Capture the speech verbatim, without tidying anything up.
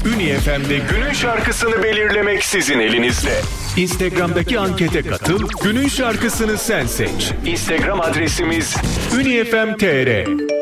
Ünü F M'de günün şarkısını belirlemek sizin elinizde. Instagram'daki ankete katıl, günün şarkısını sen seç. Instagram adresimiz ünifm nokta tr.